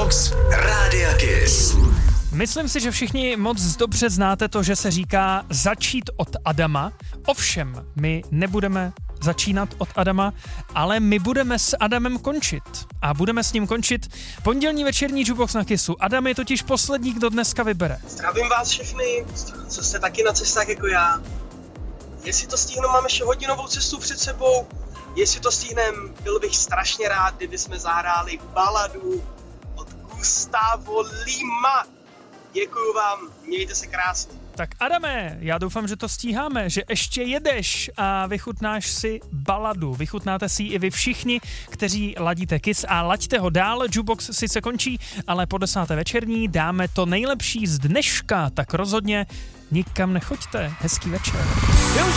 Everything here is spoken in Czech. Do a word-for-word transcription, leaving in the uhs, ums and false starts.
Jukebox Rádia Kiss. Myslím si, že všichni moc dobře znáte to, že se říká začít od Adama. Ovšem, my nebudeme začínat od Adama, ale my budeme s Adamem končit. A budeme s ním končit pondělní večerní Jukebox na Kissu. Adam je totiž poslední, kdo dneska vybere. Zdravím vás všechny, co jste taky na cestách jako já. Jestli to stihnu, máme ještě hodinovou cestu před sebou. Jestli to stihnem, byl bych strašně rád, kdyby jsme zahráli baladu od Gustavo Lima. Děkuju vám, mějte se krásně. Tak Adame, já doufám, že to stíháme, že ještě jedeš a vychutnáš si baladu. Vychutnáte si ji i vy všichni, kteří ladíte Kiss a laďte ho dál. Jukebox sice končí, ale po desáté večerní dáme to nejlepší z dneška, tak rozhodně nikam nechoďte. Hezký večer.